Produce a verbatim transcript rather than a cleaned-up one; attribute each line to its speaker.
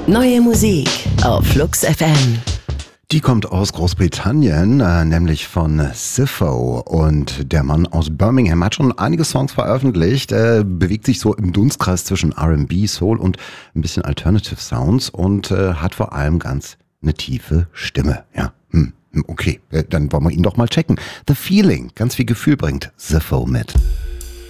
Speaker 1: Neue Musik auf Flux F M.
Speaker 2: Die kommt aus Großbritannien, äh, nämlich von Siffo, und der Mann aus Birmingham hat schon einige Songs veröffentlicht, äh, bewegt sich so im Dunstkreis zwischen R and B, Soul und ein bisschen Alternative Sounds und äh, hat vor allem ganz eine tiefe Stimme. Ja, hm, okay, äh, dann wollen wir ihn doch mal checken. The Feeling, ganz viel Gefühl bringt Siffo mit.